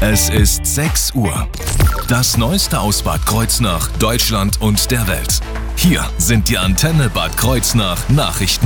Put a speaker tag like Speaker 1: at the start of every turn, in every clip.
Speaker 1: Es ist 6 Uhr. Das Neueste aus Bad Kreuznach, Deutschland und der Welt. Hier sind die Antenne Bad Kreuznach Nachrichten.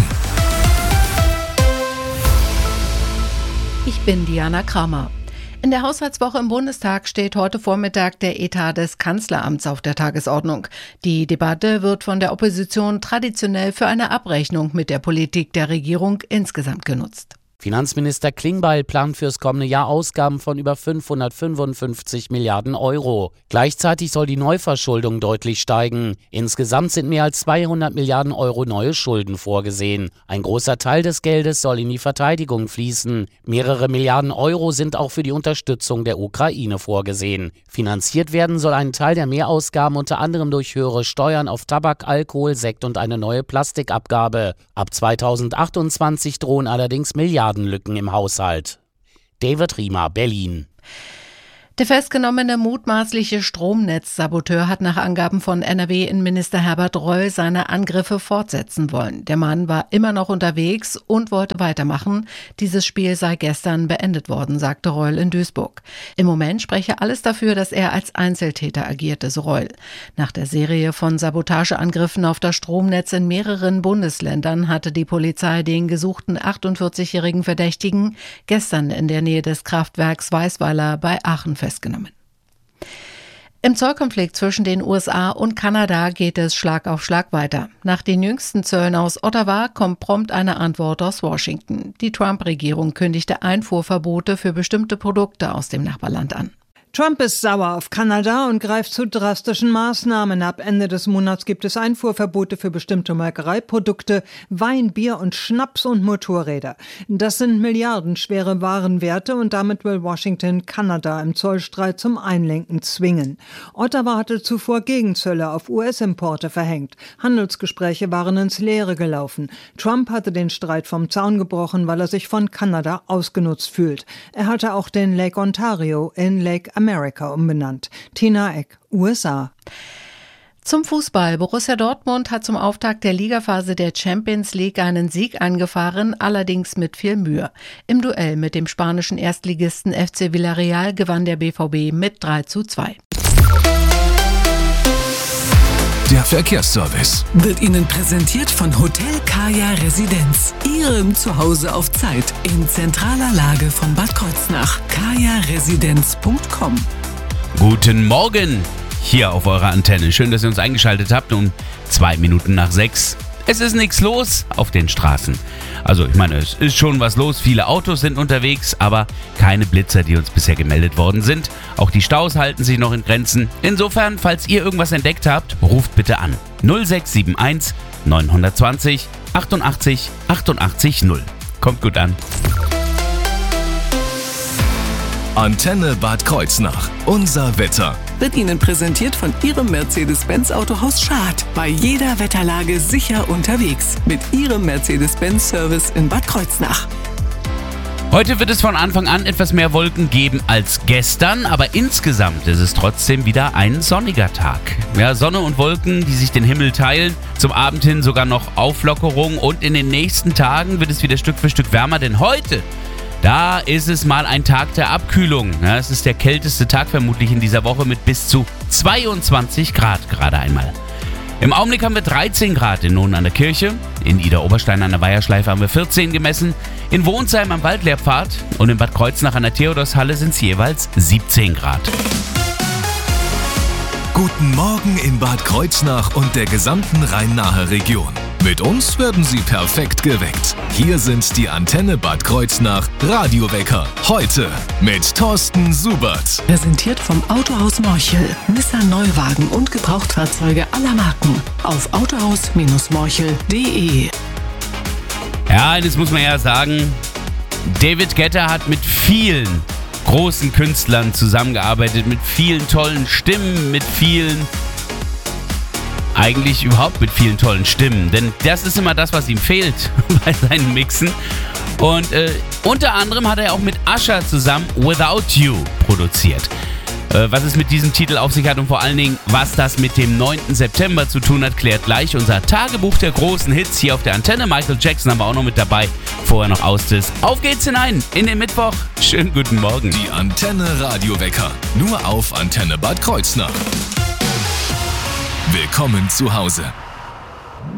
Speaker 2: Ich bin Diana Kramer. In der Haushaltswoche im Bundestag steht heute Vormittag der Etat des Kanzleramts auf der Tagesordnung. Die Debatte wird von der Opposition traditionell für eine Abrechnung mit der Politik der Regierung insgesamt genutzt.
Speaker 3: Finanzminister Klingbeil plant fürs kommende Jahr Ausgaben von über 555 Milliarden Euro. Gleichzeitig soll die Neuverschuldung deutlich steigen. Insgesamt sind mehr als 200 Milliarden Euro neue Schulden vorgesehen. Ein großer Teil des Geldes soll in die Verteidigung fließen. Mehrere Milliarden Euro sind auch für die Unterstützung der Ukraine vorgesehen. Finanziert werden soll ein Teil der Mehrausgaben unter anderem durch höhere Steuern auf Tabak, Alkohol, Sekt und eine neue Plastikabgabe. Ab 2028 drohen allerdings Milliardenlücken im Haushalt. David Riemer, Berlin.
Speaker 2: Der festgenommene mutmaßliche Stromnetzsaboteur hat nach Angaben von NRW-Innenminister Herbert Reul seine Angriffe fortsetzen wollen. Der Mann war immer noch unterwegs und wollte weitermachen. Dieses Spiel sei gestern beendet worden, sagte Reul in Duisburg. Im Moment spreche alles dafür, dass er als Einzeltäter agierte, so Reul. Nach der Serie von Sabotageangriffen auf das Stromnetz in mehreren Bundesländern hatte die Polizei den gesuchten 48-jährigen Verdächtigen gestern in der Nähe des Kraftwerks Weißweiler bei Aachen festgenommen. Im Zollkonflikt zwischen den USA und Kanada geht es Schlag auf Schlag weiter. Nach den jüngsten Zöllen aus Ottawa kommt prompt eine Antwort aus Washington. Die Trump-Regierung kündigte Einfuhrverbote für bestimmte Produkte aus dem Nachbarland an.
Speaker 4: Trump ist sauer auf Kanada und greift zu drastischen Maßnahmen. Ab Ende des Monats gibt es Einfuhrverbote für bestimmte Molkereiprodukte, Wein, Bier und Schnaps und Motorräder. Das sind milliardenschwere Warenwerte und damit will Washington Kanada im Zollstreit zum Einlenken zwingen. Ottawa hatte zuvor Gegenzölle auf US-Importe verhängt. Handelsgespräche waren ins Leere gelaufen. Trump hatte den Streit vom Zaun gebrochen, weil er sich von Kanada ausgenutzt fühlt. Er hatte auch den Lake Ontario in Lake America umbenannt. Tina Eck, USA.
Speaker 2: Zum Fußball. Borussia Dortmund hat zum Auftakt der Ligaphase der Champions League einen Sieg eingefahren, allerdings mit viel Mühe. Im Duell mit dem spanischen Erstligisten FC Villarreal gewann der BVB mit 3:2.
Speaker 1: Der Verkehrsservice
Speaker 5: wird Ihnen präsentiert von Hotel Kaya Residenz. Ihrem Zuhause auf Zeit in zentraler Lage von Bad Kreuznach. kajaresidenz.com.
Speaker 6: Guten Morgen hier auf eurer Antenne. Schön, dass ihr uns eingeschaltet habt um 2 Minuten nach 6. Es ist nichts los auf den Straßen. Also ich meine, es ist schon was los. Viele Autos sind unterwegs, aber keine Blitzer, die uns bisher gemeldet worden sind. Auch die Staus halten sich noch in Grenzen. Insofern, falls ihr irgendwas entdeckt habt, ruft bitte an. 0671 920 88 88 0. Kommt gut an.
Speaker 1: Antenne Bad Kreuznach. Unser Wetter.
Speaker 5: Wird Ihnen präsentiert von Ihrem Mercedes-Benz Autohaus Schad. Bei jeder Wetterlage sicher unterwegs. Mit Ihrem Mercedes-Benz-Service in Bad Kreuznach.
Speaker 6: Heute wird es von Anfang an etwas mehr Wolken geben als gestern, aber insgesamt ist es trotzdem wieder ein sonniger Tag. Ja, Sonne und Wolken, die sich den Himmel teilen, zum Abend hin sogar noch Auflockerung und in den nächsten Tagen wird es wieder Stück für Stück wärmer, denn heute, da ist es mal ein Tag der Abkühlung. Ja, es ist der kälteste Tag vermutlich in dieser Woche mit bis zu 22 Grad gerade einmal. Im Augenblick haben wir 13 Grad in Nohn an der Kirche, in Idar-Oberstein an der Weiherschleife haben wir 14 gemessen, in Wohnsheim am Waldlehrpfad und in Bad Kreuznach an der Theodorshalle sind es jeweils 17 Grad.
Speaker 1: Guten Morgen in Bad Kreuznach und der gesamten Rhein-Nahe Region. Mit uns werden Sie perfekt geweckt. Hier sind die Antenne Bad Kreuznach Radiowecker. Heute mit Thorsten Subert.
Speaker 5: Präsentiert vom Autohaus Morchel. Nissan Neuwagen und Gebrauchtfahrzeuge aller Marken. Auf autohaus-morchel.de.
Speaker 6: Ja, eines muss man ja sagen, David Guetta hat mit vielen großen Künstlern zusammengearbeitet, mit vielen tollen Stimmen, mit vielen tollen Stimmen. Denn das ist immer das, was ihm fehlt bei seinen Mixen. Und unter anderem hat er auch mit Usher zusammen Without You produziert. Was es mit diesem Titel auf sich hat und vor allen Dingen, was das mit dem 9. September zu tun hat, klärt gleich unser Tagebuch der großen Hits hier auf der Antenne. Michael Jackson haben wir auch noch mit dabei. Vorher noch Austis. Auf geht's hinein in den Mittwoch. Schönen guten Morgen.
Speaker 1: Die Antenne Radiowecker. Nur auf Antenne Bad Kreuznach. Willkommen zu Hause.